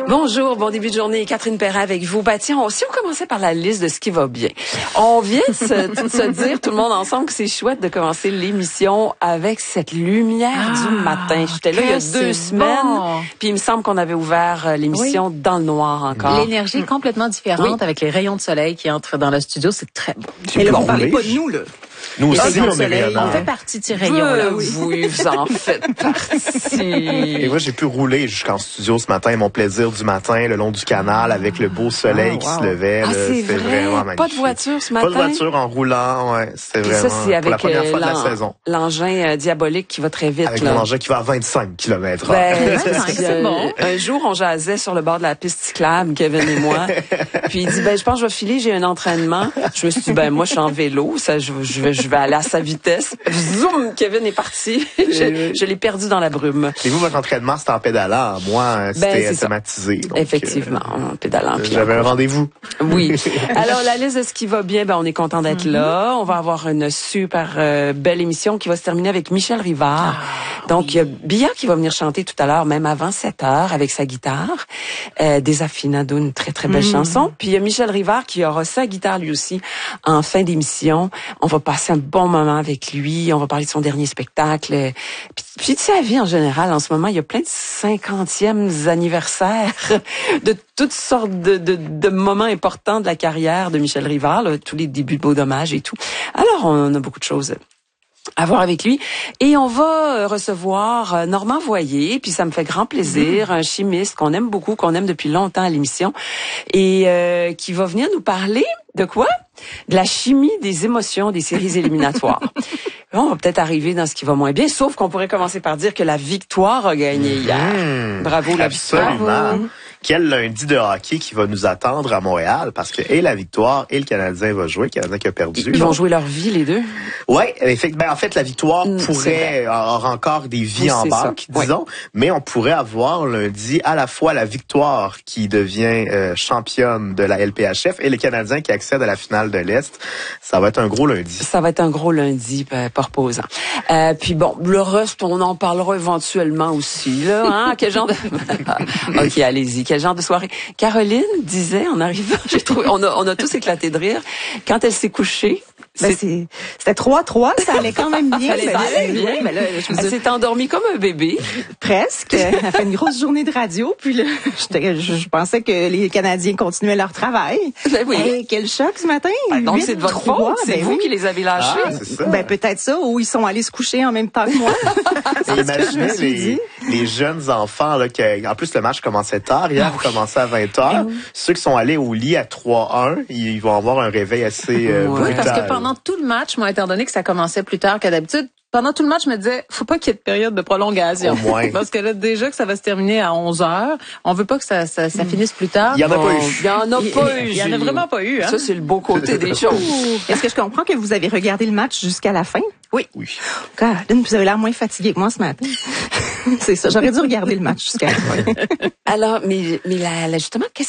Bonjour, bon début de journée. Catherine Perrin avec vous. Tiens, si on commençait par la liste de ce qui va bien. On vient de se dire, tout le monde ensemble, que c'est chouette de commencer l'émission avec cette lumière du matin. J'étais là il y a 2 semaines, puis il me semble qu'on avait ouvert l'émission dans le noir encore. L'énergie est complètement différente avec les rayons de soleil qui entrent dans le studio. C'est très beau. Et là, vous parlez pas de nous, là. Nous aussi, on fait partie de ces rayons-là. Oui, vous en faites partie. Et moi, j'ai pu rouler jusqu'en studio ce matin, mon plaisir du matin, le long du canal, avec le beau soleil qui se levait. C'est vraiment magnifique. Pas de voiture ce matin? Pas de voiture en roulant, ouais. C'est vraiment ça, c'est avec pour la première fois de la saison. L'engin diabolique qui va très vite. Avec l'engin qui va à 25 km/h. C'est bon. Un jour, on jasait sur le bord de la piste cyclable, Kevin et moi. Puis il dit, je pense que je vais filer, j'ai un entraînement. Je me suis dit, moi, je suis en vélo, je vais aller à sa vitesse. Zoom, Kevin est parti. Je l'ai perdu dans la brume. Et vous, votre entraînement, c'était en pédalant. Moi, c'était automatisé. Donc, effectivement, en pédalant. J'avais un rendez-vous. Oui. Alors, la liste de ce qui va bien, on est content d'être là. On va avoir une super belle émission qui va se terminer avec Michel Rivard. Donc, il y a Bia qui va venir chanter tout à l'heure, même avant 7h, avec sa guitare. Desafinado, une très, très belle chanson. Puis, il y a Michel Rivard qui aura sa guitare lui aussi en fin d'émission. On va passer un bon moment avec lui. On va parler de son dernier spectacle. Puis de sa vie en général. En ce moment, il y a plein de 50e anniversaires de toutes sortes de moments importants de la carrière de Michel Rivard, là, tous les débuts de Beau Dommage et tout. Alors, on a beaucoup de choses à voir avec lui. Et on va recevoir Normand Voyer, puis ça me fait grand plaisir, un chimiste qu'on aime beaucoup, qu'on aime depuis longtemps à l'émission, et qui va venir nous parler de quoi? De la chimie des émotions des séries éliminatoires. Là, on va peut-être arriver dans ce qui va moins bien, sauf qu'on pourrait commencer par dire que la Victoire a gagné hier. Bravo, la Victoire. Absolument. Quel lundi de hockey qui va nous attendre à Montréal, parce que et la Victoire et le Canadien va jouer, le Canadien qui a perdu. Ils vont jouer leur vie, les deux? Ouais, en fait, la Victoire pourrait avoir encore des vies en banque, disons, mais on pourrait avoir lundi à la fois la Victoire qui devient championne de la LPHF et le Canadien qui accède à la finale de l'Est. Ça va être un gros lundi. Ça va être un gros lundi, pas reposant. Puis le reste, on en parlera éventuellement aussi, là, hein? Quel genre de... OK, allez-y. Quel genre de soirée? Caroline disait en arrivant, j'ai trouvé, on a tous éclaté de rire, quand elle s'est couchée. C'était 3-3, ça allait quand même bien. Elle s'est endormie comme un bébé. Presque. Elle a fait une grosse journée de radio, puis là, je pensais que les Canadiens continuaient leur travail. Oui. Quel choc ce matin. Donc c'est de votre faute, c'est vous qui les avez lâchés. Peut-être ça, ou ils sont allés se coucher en même temps que moi. Imaginez les jeunes enfants, là, en plus le match commençait tard, hier il commençait à 20h. Ceux qui sont allés au lit à 3-1, ils vont avoir un réveil assez brutal. Oui, parce que pendant tout le match, moi, étant donné que ça commençait plus tard que d'habitude, pendant tout le match, je me disais, faut pas qu'il y ait de période de prolongation. Au moins. Parce que là, déjà que ça va se terminer à 11h, on veut pas que ça finisse plus tard. Il y en a pas eu. Il y en a pas eu. Il y en a vraiment pas eu, hein. Ça, c'est le beau côté des choses. Est-ce que je comprends que vous avez regardé le match jusqu'à la fin? Oui. Caroline, vous avez l'air moins fatiguée que moi ce matin. C'est ça, j'aurais dû regarder le match jusqu'à la fin. Alors, mais justement, qu'est-ce